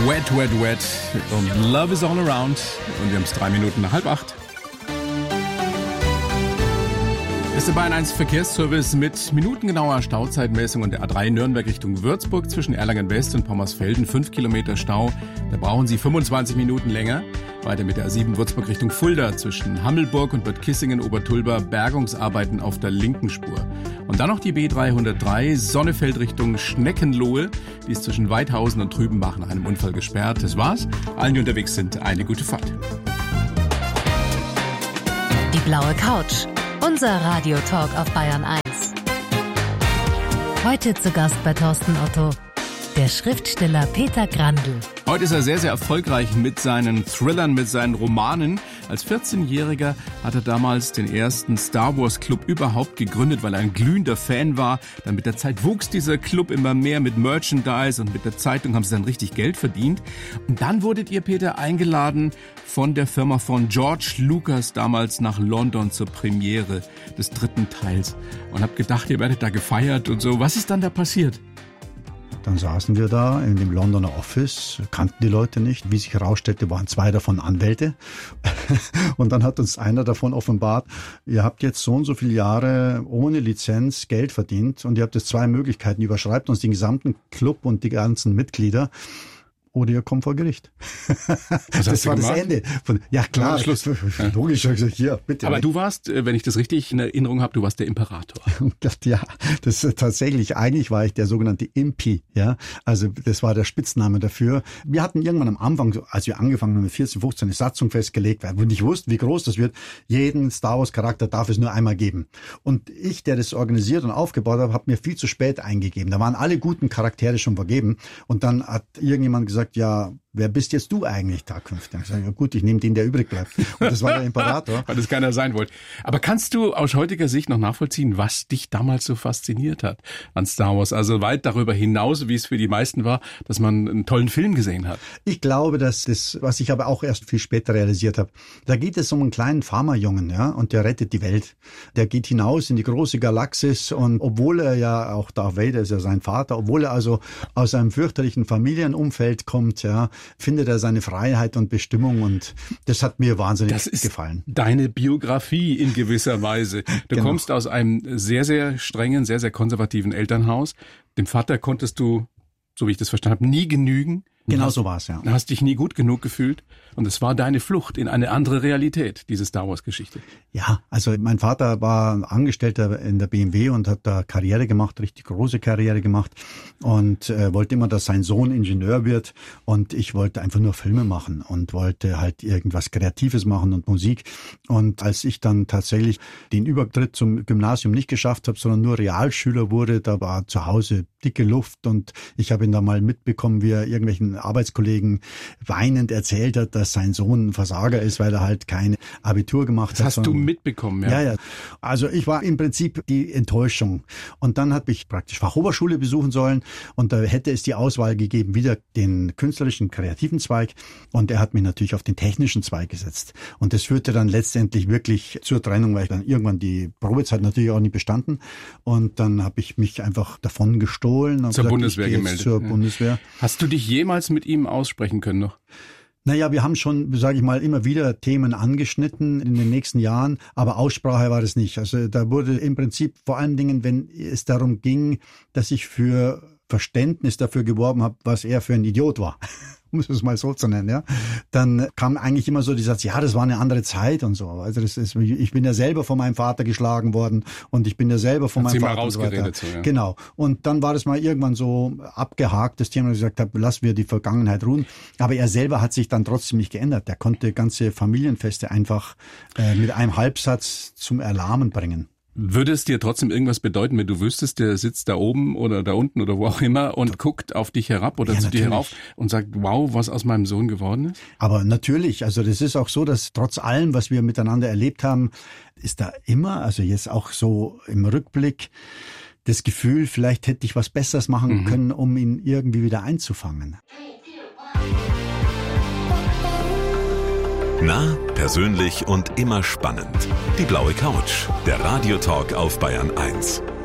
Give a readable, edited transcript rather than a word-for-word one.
Wet, Wet, Wet und Love is all around. Und wir haben es 3 Minuten nach 7:30. Ist der Bayern 1 Verkehrsservice mit minutengenauer Stauzeitmessung und der A3 Nürnberg Richtung Würzburg zwischen Erlangen West und Pommersfelden 5 Kilometer Stau. Da brauchen Sie 25 Minuten länger. Weiter mit der A7 Würzburg Richtung Fulda zwischen Hammelburg und Bad Kissingen Obertulba Bergungsarbeiten auf der linken Spur. Und dann noch die B303 Sonnefeld Richtung Schneckenlohe. Die ist zwischen Weidhausen und Trübenbach nach einem Unfall gesperrt. Das war's. Allen, die unterwegs sind, eine gute Fahrt. Die blaue Couch. Unser Radiotalk auf Bayern 1. Heute zu Gast bei Thorsten Otto, der Schriftsteller Peter Grandl. Heute ist er sehr, sehr erfolgreich mit seinen Thrillern, mit seinen Romanen. Als 14-Jähriger hat er damals den ersten Star Wars Club überhaupt gegründet, weil er ein glühender Fan war. Dann mit der Zeit wuchs dieser Club immer mehr mit Merchandise und mit der Zeitung haben sie dann richtig Geld verdient. Und dann wurdet ihr, Peter, eingeladen von der Firma von George Lucas damals nach London zur Premiere des 3. Teils. Und habt gedacht, ihr werdet da gefeiert und so. Was ist dann da passiert? Dann saßen wir da in dem Londoner Office, kannten die Leute nicht. Wie sich herausstellte, waren 2 davon Anwälte. Und dann hat uns einer davon offenbart, ihr habt jetzt so und so viele Jahre ohne Lizenz Geld verdient und ihr habt jetzt 2 Möglichkeiten. Überschreibt uns den gesamten Club und die ganzen Mitglieder. Oder ihr kommt vor Gericht. Das war das Ende. Ja klar, Schluss. Logisch, ich gesagt, hier, bitte. Aber du warst, wenn ich das richtig in Erinnerung habe, du warst der Imperator. Ja, das ist tatsächlich, eigentlich war ich der sogenannte Impi, ja. Also das war der Spitzname dafür. Wir hatten irgendwann am Anfang, als wir angefangen haben mit 14, 15, eine Satzung festgelegt, weil wir nicht wussten, wie groß das wird. Jeden Star Wars Charakter darf es nur einmal geben. Und ich, der das organisiert und aufgebaut habe, habe mir viel zu spät eingegeben. Da waren alle guten Charaktere schon vergeben. Und dann hat irgendjemand gesagt, ja, wer bist jetzt du eigentlich da künftig? Ich sage, ja gut, ich nehme den, der übrig bleibt. Und das war der Imperator. Weil das keiner sein wollte. Aber kannst du aus heutiger Sicht noch nachvollziehen, was dich damals so fasziniert hat an Star Wars? Also weit darüber hinaus, wie es für die meisten war, dass man einen tollen Film gesehen hat. Ich glaube, dass das, was ich aber auch erst viel später realisiert habe, da geht es um einen kleinen Farmerjungen, ja, und der rettet die Welt. Der geht hinaus in die große Galaxis und obwohl er ja, auch Darth Vader ist ja sein Vater, obwohl er also aus einem fürchterlichen Familienumfeld kommt, ja, findet er seine Freiheit und Bestimmung und das hat mir wahnsinnig gefallen. Das ist deine Biografie in gewisser Weise. Du kommst aus einem sehr, sehr strengen, sehr, sehr konservativen Elternhaus. Dem Vater konntest du, so wie ich das verstanden habe, nie genügen. Genau so war es, ja. Du hast dich nie gut genug gefühlt und es war deine Flucht in eine andere Realität, diese Star Wars Geschichte. Ja, also mein Vater war Angestellter in der BMW und hat da Karriere gemacht, richtig große Karriere gemacht und wollte immer, dass sein Sohn Ingenieur wird und ich wollte einfach nur Filme machen und wollte halt irgendwas Kreatives machen und Musik. Und als ich dann tatsächlich den Übertritt zum Gymnasium nicht geschafft habe, sondern nur Realschüler wurde, da war zu Hause dicke Luft und ich habe ihn da mal mitbekommen, wie er irgendwelchen Arbeitskollegen weinend erzählt hat, dass sein Sohn ein Versager ist, weil er halt kein Abitur gemacht hat. Das hast du mitbekommen, ja? Ja. Also ich war im Prinzip die Enttäuschung. Und dann habe ich praktisch Fachhochschule besuchen sollen und da hätte es die Auswahl gegeben, wieder den künstlerischen, kreativen Zweig und er hat mich natürlich auf den technischen Zweig gesetzt. Und das führte dann letztendlich wirklich zur Trennung, weil ich dann irgendwann die Probezeit natürlich auch nicht bestanden und dann habe ich mich einfach davon gestohlen. Zur Bundeswehr gemeldet. Zur Bundeswehr. Hast du dich jemals mit ihm aussprechen können noch? Naja, wir haben schon, sage ich mal, immer wieder Themen angeschnitten in den nächsten Jahren, aber Aussprache war das nicht. Also da wurde im Prinzip vor allen Dingen, wenn es darum ging, dass ich für Verständnis dafür geworben habe, was er für ein Idiot war, um es mal so zu nennen, ja, dann kam eigentlich immer so dieser Satz, ja, das war eine andere Zeit und so. Also das ist, ich bin ja selber von meinem Vater geschlagen worden und ich bin ja selber von meinem Vater rausgeredet, so, ja. Genau. Und dann war das mal irgendwann so abgehakt, das Thema, dass ich gesagt habe, lassen wir die Vergangenheit ruhen. Aber er selber hat sich dann trotzdem nicht geändert. Er konnte ganze Familienfeste einfach mit einem Halbsatz zum Erlahmen bringen. Würde es dir trotzdem irgendwas bedeuten, wenn du wüsstest, der sitzt da oben oder da unten oder wo auch immer und guckt auf dich herab oder zu dir herauf und sagt, wow, was aus meinem Sohn geworden ist? Aber natürlich, also das ist auch so, dass trotz allem, was wir miteinander erlebt haben, ist da immer, also jetzt auch so im Rückblick, das Gefühl, vielleicht hätte ich was Besseres machen können, um ihn irgendwie wieder einzufangen. Nah, persönlich und immer spannend. Die blaue Couch, der Radiotalk auf Bayern 1.